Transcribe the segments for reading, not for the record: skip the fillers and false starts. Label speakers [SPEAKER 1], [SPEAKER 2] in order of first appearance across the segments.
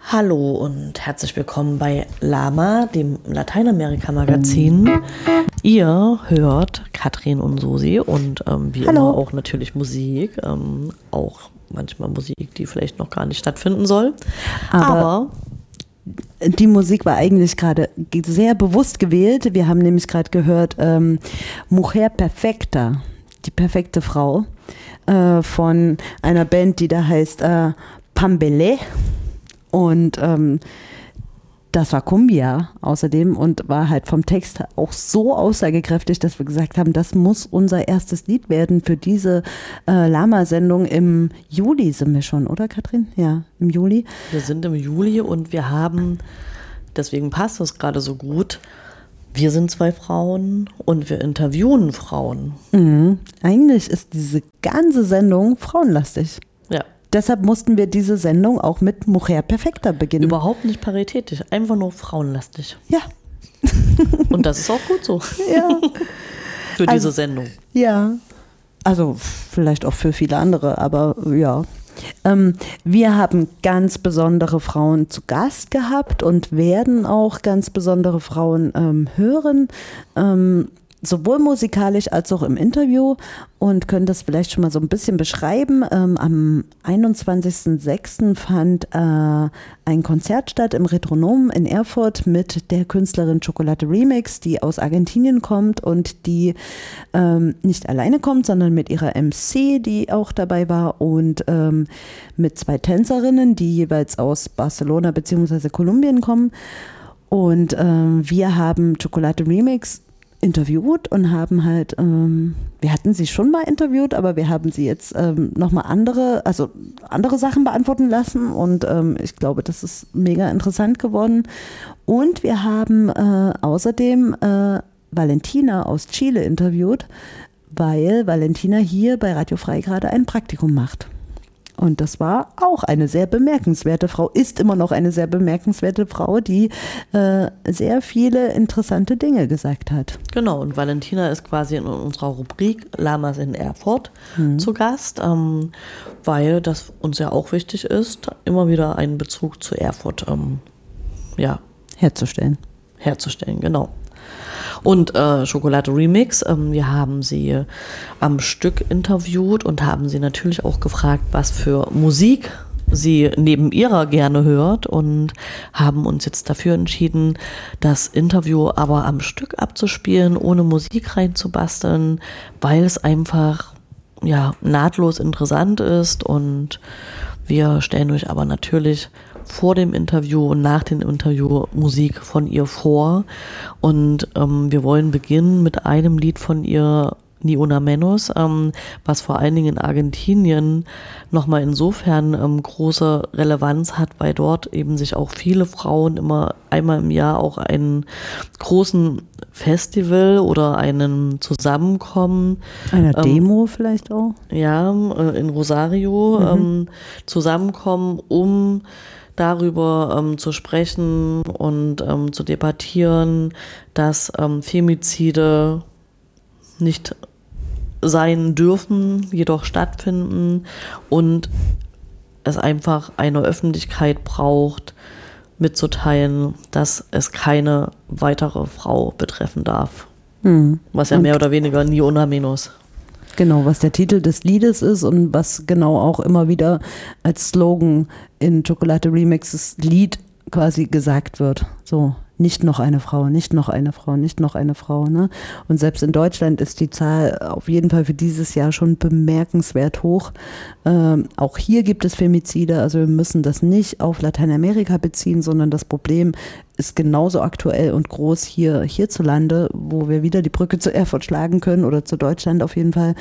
[SPEAKER 1] Hallo und herzlich willkommen bei Lama, dem Lateinamerika-Magazin. Ihr hört Katrin und Susi und wie
[SPEAKER 2] Hallo.
[SPEAKER 1] immer auch natürlich Musik, auch manchmal Musik, die vielleicht noch gar nicht stattfinden soll. Aber
[SPEAKER 2] die Musik war eigentlich gerade sehr bewusst gewählt. Wir haben nämlich gerade gehört Mujer Perfecta, die perfekte Frau, von einer Band, die da heißt Pambelé. Und das war Cumbia außerdem und war halt vom Text auch so aussagekräftig, dass wir gesagt haben, das muss unser erstes Lied werden für diese Lama-Sendung im Juli sind wir schon, oder Katrin? Ja, im Juli.
[SPEAKER 1] Wir sind im Juli und wir haben, deswegen passt das gerade so gut, wir sind 2 Frauen und wir interviewen Frauen.
[SPEAKER 2] Mhm. Eigentlich ist diese ganze Sendung frauenlastig.
[SPEAKER 1] Ja.
[SPEAKER 2] Deshalb mussten wir diese Sendung auch mit Mujer Perfecta beginnen.
[SPEAKER 1] Überhaupt nicht paritätisch, einfach nur frauenlastig.
[SPEAKER 2] Ja.
[SPEAKER 1] Und das ist auch gut so.
[SPEAKER 2] Ja.
[SPEAKER 1] Für diese Sendung.
[SPEAKER 2] Ja. Also vielleicht auch für viele andere, aber ja. Wir haben ganz besondere Frauen zu Gast gehabt und werden auch ganz besondere Frauen hören. Sowohl musikalisch als auch im Interview und können das vielleicht schon mal so ein bisschen beschreiben. Am 21.06. fand ein Konzert statt im Retronom in Erfurt mit der Künstlerin Chocolate Remix, die aus Argentinien kommt und die nicht alleine kommt, sondern mit ihrer MC, die auch dabei war und mit 2 Tänzerinnen, die jeweils aus Barcelona bzw. Kolumbien kommen. Und wir haben Chocolate Remix interviewt und haben halt, wir hatten sie schon mal interviewt, aber wir haben sie jetzt nochmal andere Sachen beantworten lassen und ich glaube, das ist mega interessant geworden. Und wir haben außerdem Valentina aus Chile interviewt, weil Valentina hier bei Radio Frei gerade ein Praktikum macht. Und das war auch eine sehr bemerkenswerte Frau, ist immer noch eine sehr bemerkenswerte Frau, die sehr viele interessante Dinge gesagt hat.
[SPEAKER 1] Genau, und Valentina ist quasi in unserer Rubrik Lamas in Erfurt zu Gast, weil das uns ja auch wichtig ist, immer wieder einen Bezug zu Erfurt
[SPEAKER 2] herzustellen,
[SPEAKER 1] genau. Und Chocolate Remix, wir haben sie am Stück interviewt und haben sie natürlich auch gefragt, was für Musik sie neben ihrer gerne hört und haben uns jetzt dafür entschieden, das Interview aber am Stück abzuspielen, ohne Musik reinzubasteln, weil es einfach nahtlos interessant ist und wir stellen euch aber natürlich vor dem Interview und nach dem Interview Musik von ihr vor und wir wollen beginnen mit einem Lied von ihr, Ni Una Menos, was vor allen Dingen in Argentinien nochmal insofern große Relevanz hat, weil dort eben sich auch viele Frauen immer einmal im Jahr auch einen großen Festival oder einen Zusammenkommen.
[SPEAKER 2] Einer Demo vielleicht auch?
[SPEAKER 1] Ja, in Rosario zusammenkommen, um darüber zu sprechen und zu debattieren, dass Femizide nicht sein dürfen, jedoch stattfinden und es einfach eine Öffentlichkeit braucht, mitzuteilen, dass es keine weitere Frau betreffen darf. Was ja mehr oder weniger Ni Una Menos.
[SPEAKER 2] Genau, was der Titel des Liedes ist und was genau auch immer wieder als Slogan in Chocolate Remixes Lied quasi gesagt wird. So, nicht noch eine Frau, nicht noch eine Frau, nicht noch eine Frau. Ne? Und selbst in Deutschland ist die Zahl auf jeden Fall für dieses Jahr schon bemerkenswert hoch. Auch hier gibt es Femizide, also wir müssen das nicht auf Lateinamerika beziehen, sondern das Problem ist genauso aktuell und groß hierzulande, wo wir wieder die Brücke zu Erfurt schlagen können oder zu Deutschland auf jeden Fall.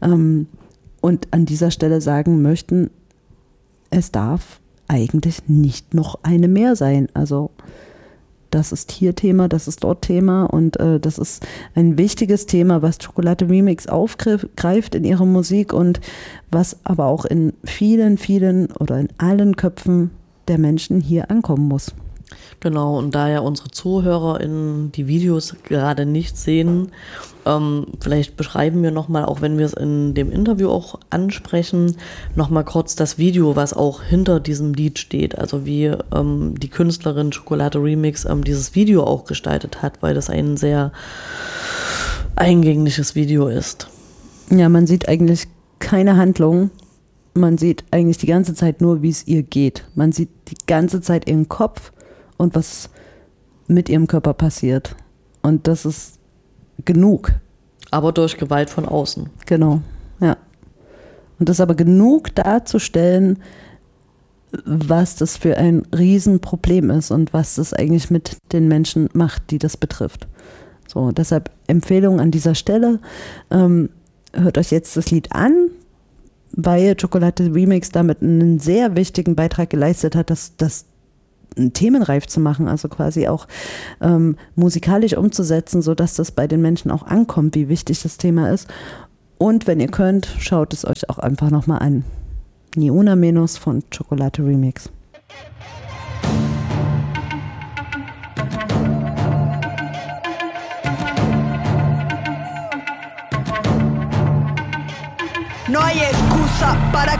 [SPEAKER 2] Und an dieser Stelle sagen möchten, es darf eigentlich nicht noch eine mehr sein. Also das ist hier Thema, das ist dort Thema und das ist ein wichtiges Thema, was Chocolate Remix aufgreift in ihrer Musik und was aber auch in vielen oder in allen Köpfen der Menschen hier ankommen muss.
[SPEAKER 1] Genau, und da ja unsere ZuhörerInnen die Videos gerade nicht sehen, vielleicht beschreiben wir nochmal, auch wenn wir es in dem Interview auch ansprechen, nochmal kurz das Video, was auch hinter diesem Lied steht. Also wie die Künstlerin Schokolade Remix dieses Video auch gestaltet hat, weil das ein sehr eingängliches Video ist.
[SPEAKER 2] Ja, man sieht eigentlich keine Handlung. Man sieht eigentlich die ganze Zeit nur, wie es ihr geht. Man sieht die ganze Zeit ihren Kopf und was mit ihrem Körper passiert. Und das ist genug.
[SPEAKER 1] Aber durch Gewalt von außen.
[SPEAKER 2] Genau, ja. Und das ist aber genug darzustellen, was das für ein Riesenproblem ist und was das eigentlich mit den Menschen macht, die das betrifft. So, deshalb Empfehlung an dieser Stelle. Hört euch jetzt das Lied an, weil Chocolate Remix damit einen sehr wichtigen Beitrag geleistet hat, das themenreif zu machen, also quasi auch musikalisch umzusetzen, sodass das bei den Menschen auch ankommt, wie wichtig das Thema ist. Und wenn ihr könnt, schaut es euch auch einfach nochmal an. Ni una menos von Chocolate Remix.
[SPEAKER 3] No hay excusa para